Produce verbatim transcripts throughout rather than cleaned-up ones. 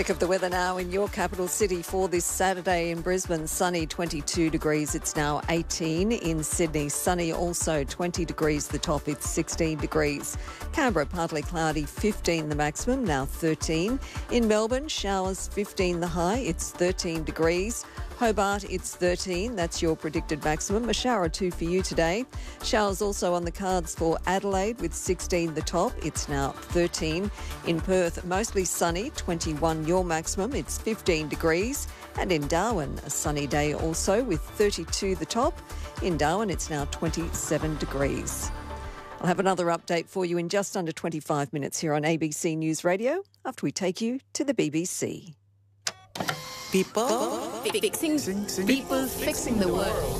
Check of the weather now in your capital city for this Saturday. In Brisbane, sunny, twenty-two degrees. It's now eighteen. In Sydney, sunny, also twenty degrees. The top, it's sixteen degrees. Canberra, partly cloudy, fifteen the maximum, now thirteen. In Melbourne, showers, fifteen the high. It's thirteen degrees. Hobart, it's thirteen. That's your predicted maximum. A shower or two for you today. Showers also on the cards for Adelaide with sixteen the top. It's now thirteen. In Perth, mostly sunny, twenty-one your maximum. It's fifteen degrees. And in Darwin, a sunny day also with thirty-two the top. In Darwin, it's now twenty-seven degrees. I'll have another update for you in just under twenty-five minutes here on A B C News Radio after we take you to the B B C. People fixing, people fixing the world.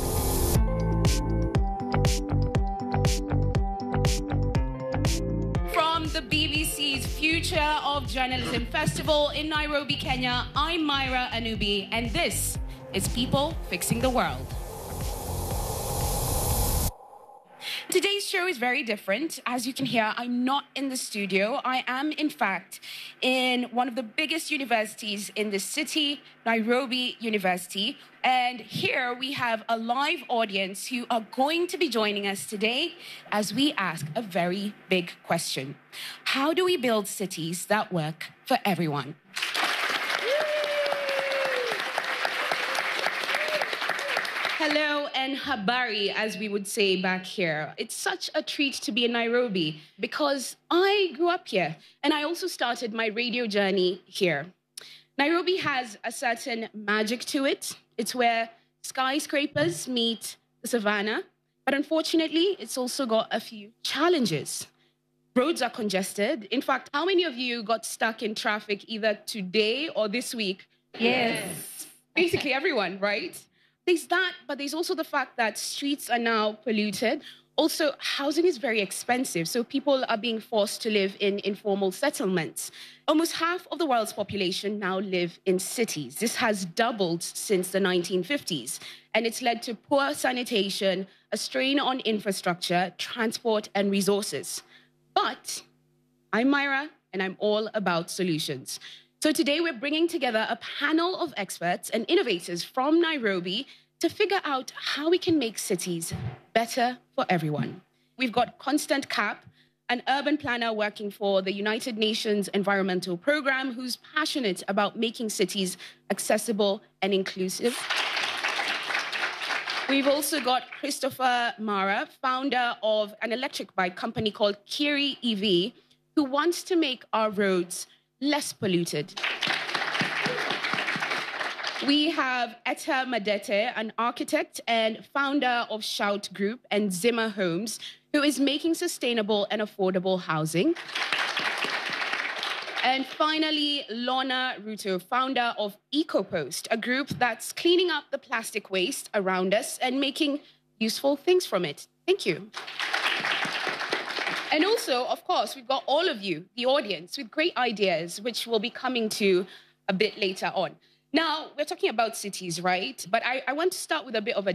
From the B B C's Future of Journalism Festival in Nairobi, Kenya, I'm Myra Anubi, and this is People Fixing the World. Today's show is very different. As you can hear, I'm not in the studio. I am, in fact, in one of the biggest universities in the city, Nairobi University. And here we have a live audience who are going to be joining us today as we ask a very big question. How do we build cities that work for everyone? Hello and habari, as we would say back here. It's such a treat to be in Nairobi because I grew up here and I also started my radio journey here. Nairobi has a certain magic to it. It's where skyscrapers meet the savannah, but unfortunately, it's also got a few challenges. Roads are congested. In fact, how many of you got stuck in traffic either today or this week? Yes. Basically everyone, right? There's that, but there's also the fact that streets are now polluted. Also, housing is very expensive, so people are being forced to live in informal settlements. Almost half of the world's population now live in cities. This has doubled since the nineteen fifties, and it's led to poor sanitation, a strain on infrastructure, transport, and resources. But I'm Myra, and I'm all about solutions. So today we're bringing together a panel of experts and innovators from Nairobi to figure out how we can make cities better for everyone. We've got Constant Cap, an urban planner working for the United Nations Environmental Programme, who's passionate about making cities accessible and inclusive. We've also got Christopher Mara, founder of an electric bike company called Kiri E V, who wants to make our roads less polluted. We have Etta Madete, an architect and founder of Shout Group and Zimmer Homes, who is making sustainable and affordable housing. And finally, Lorna Ruto, founder of EcoPost, a group that's cleaning up the plastic waste around us and making useful things from it. Thank you. And also, of course, we've got all of you, the audience, with great ideas, which we'll be coming to a bit later on. Now, we're talking about cities, right? But I, I want to start with a bit of a